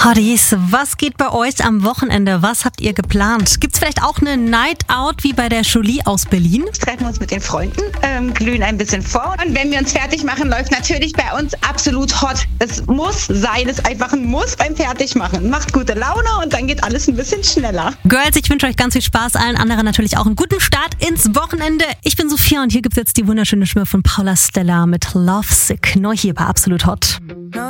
Hotties, was geht bei euch am Wochenende? Was habt ihr geplant? Gibt's vielleicht auch eine Night Out wie bei der Jolie aus Berlin? Treffen wir uns mit den Freunden, glühen ein bisschen vor. Und wenn wir uns fertig machen, läuft natürlich bei uns absolut hot. Es muss sein, es ist einfach ein Muss beim Fertigmachen. Macht gute Laune und dann geht alles ein bisschen schneller. Girls, ich wünsche euch ganz viel Spaß, allen anderen natürlich auch einen guten Start ins Wochenende. Ich bin Sophia und hier gibt's jetzt die wunderschöne Stimme von Paula Stella mit Lovesick. Neu hier bei Absolut Hot.